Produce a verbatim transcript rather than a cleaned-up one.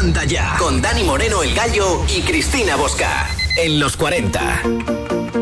Manda Ya, con Dani Moreno el Gallo y Cristina Bosca, en los cuarenta.